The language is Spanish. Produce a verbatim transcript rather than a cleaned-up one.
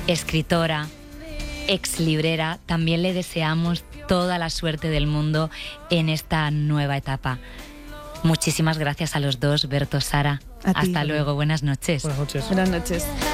escritora, ex librera, también le deseamos toda la suerte del mundo en esta nueva etapa. Muchísimas gracias a los dos, Berto, Sara. A ti. Hasta luego, buenas noches. Buenas noches. Buenas noches.